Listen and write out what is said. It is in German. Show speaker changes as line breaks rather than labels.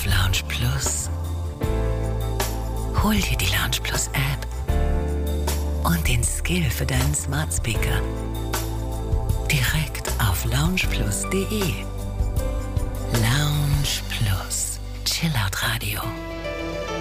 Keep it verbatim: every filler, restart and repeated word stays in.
auf Lounge Plus. Hol dir die Lounge Plus App und den Skill für deinen Smart Speaker direkt auf loungeplus punkt de. Lounge Plus. Chillout Radio.